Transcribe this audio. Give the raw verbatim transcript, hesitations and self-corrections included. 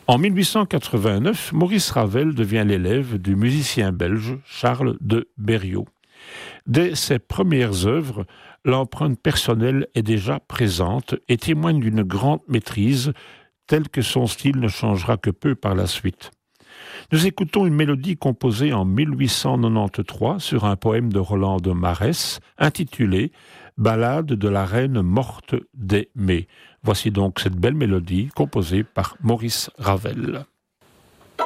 En mille huit cent quatre-vingt-neuf, Maurice Ravel devient l'élève du musicien belge Charles de Berriot. Dès ses premières œuvres, l'empreinte personnelle est déjà présente et témoigne d'une grande maîtrise, telle que son style ne changera que peu par la suite. Nous écoutons une mélodie composée en mille huit cent quatre-vingt-treize sur un poème de Roland de Marès, intitulé « Ballade de la reine morte des Mets ». Voici donc cette belle mélodie composée par Maurice Ravel.